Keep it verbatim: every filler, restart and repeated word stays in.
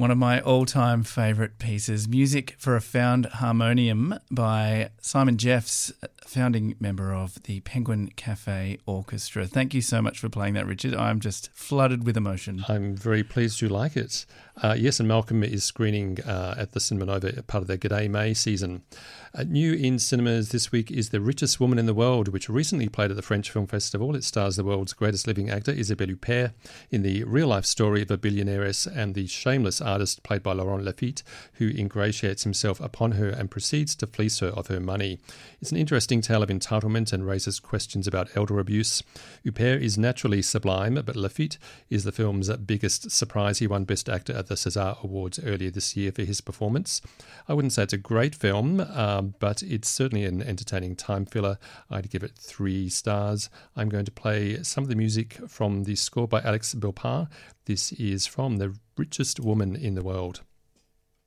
One of my all-time favourite pieces, Music for a Found Harmonium by Simon Jeffs, founding member of the Penguin Cafe Orchestra. Thank you so much for playing that, Richard. I'm just flooded with emotion. I'm very pleased you like it. Uh, yes, and Malcolm is screening uh, at the Cinema Nova, part of their G'day May season. Uh, new in cinemas this week is The Richest Woman in the World, which recently played at the French Film Festival. It stars the world's greatest living actor, Isabelle Huppert, in the real-life story of a billionaireess and the shameless artist played by Laurent Lafitte, who ingratiates himself upon her and proceeds to fleece her of her money. It's an interesting tale of entitlement and raises questions about elder abuse. Huppert is naturally sublime, but Lafitte is the film's biggest surprise. He won Best Actor at the César Awards earlier this year for his performance. I wouldn't say it's a great film, um, but it's certainly an entertaining time filler. I'd give it three stars. I'm going to play some of the music from the score by Alex Belpar. This is from The Richest Woman in the World.